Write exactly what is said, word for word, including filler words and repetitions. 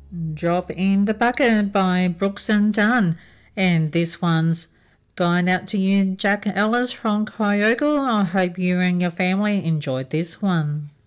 Drop in the Bucket by Brooks and Dunn. And this one's going out to you, Jack Ellis from Kyogo. I hope you and your family enjoyed this one.